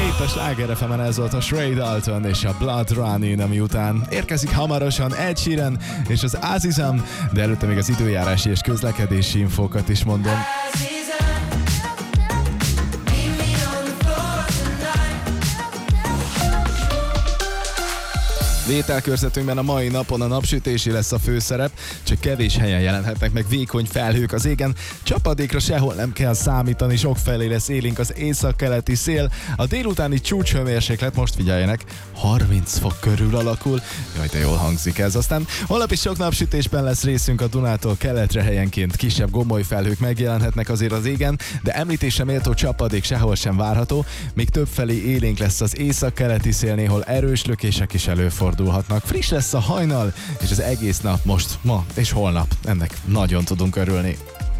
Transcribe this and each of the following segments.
Itt a Sláger FM-en ez volt a Shrey Dalton és a Blood Running, ami után érkezik hamarosan Ed Sheeran és az Azizam, de előtte még az időjárási és közlekedési infókat is mondom. Vételkörzetünkben a mai napon a napsütési lesz a főszerep, csak kevés helyen jelenhetnek meg vékony felhők az égen. Csapadékra sehol nem kell számítani, sokfelé lesz élénk az északkeleti szél. A délutáni csúcshőmérséklet, most figyeljenek, 30 fok körül alakul. Jaj, de jól hangzik ez. Aztán holnap is sok napsütésben lesz részünk, a Dunától keletre helyenként kisebb gomoly felhők megjelenhetnek azért az égen, de említésre méltó csapadék sehol sem várható. Még többfelé élénk lesz az északkeleti szél, néhol erős lökések is előfordulhatnak. Friss lesz a hajnal, és az egész nap most, ma és holnap. Ennek nagyon tudunk örülni.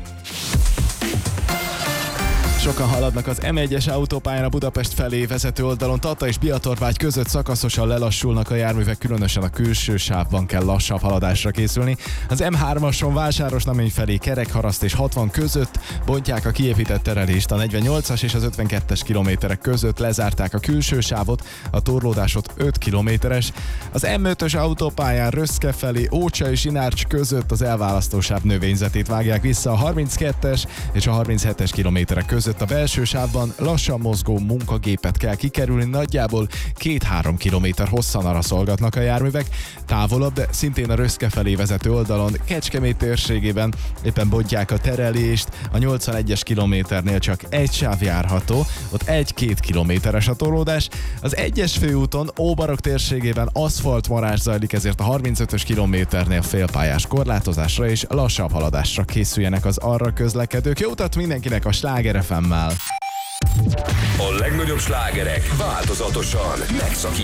Sokan haladnak az M1-es autópályán a Budapest felé vezető oldalon. Tata és Biatorvágy között szakaszosan lelassulnak a járművek, különösen a külső sávban kell lassabb haladásra készülni. Az M3-ason Vásárosnamény felé Kerekharaszt és 60 között bontják a kiépített terelést. A 48-as és az 52-es kilométerek között lezárták a külső sávot, a torlódás ott 5 kilométeres. Az M5-ös autópályán Röszke felé Ócsa és Inárcs között az elválasztósáv növényzetét vágják vissza. A 32-es és a 37-es kilométerek között a belső sávban lassan mozgó munkagépet kell kikerülni, nagyjából 2-3 kilométer hosszan araszolgatnak a járművek. Távolabb, de szintén a Röszke felé vezető oldalon, Kecskemét térségében éppen bontják a terelést, a 81-es kilométernél csak egy sáv járható, ott 1-2 kilométeres a torlódás. Az 1-es főúton Óbarok térségében aszfaltmarás zajlik, ezért a 35-ös kilométernél félpályás korlátozásra és lassabb haladásra készüljenek az arra közlekedők. Jó utat mindenkinek a Sláger FM-mel! A legnagyobb slágerek változatosan megszakítva.